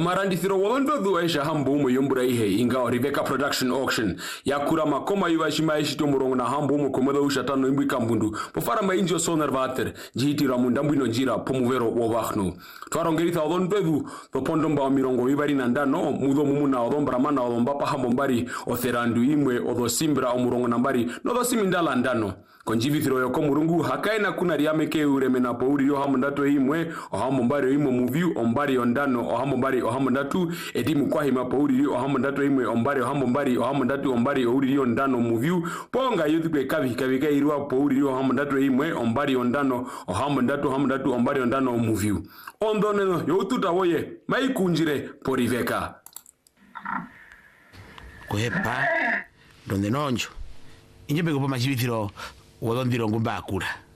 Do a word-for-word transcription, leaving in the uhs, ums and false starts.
omarandithiro wolondodhu aisha hambo umo yombura ihe ingao Rebecca Production Auction yakura makoma iwa shimaishi tomurongo na hambo umo komodo ushatano imbu ikambundu pofara mainji sonar vater jihitira mundambu inonjira pomuvero wovahnu twarongeritha olondodhu topondomba mirongo ivari na ndano mudo mumuna odombra mana odombapa hambo mbari otherandu imwe odosimbra omurongo nambari nodosimindala ndano konjivithiro yoko murungu hakaina kuna riameke ureme na pouri yo hamundato imwe ohambo mbari imo muviu ombari ondano ohambo mbari ohambo ndatu edimu kwa hima pouri yo ohambo ndato imwe ombari ohambo mbari ohambo ndatu ombari ouri yo ndano muviu ponga yudhikwe kavi kavika irua pouri yo ohambo ndato imwe ombari ondano ohambo ndatu ohambo ndatu ombari ondano muviu ondoneno yoututa woye maikunjire poriveka kuhepa donde nonjo inje peko pa machivithiro wodondiro ngumbakula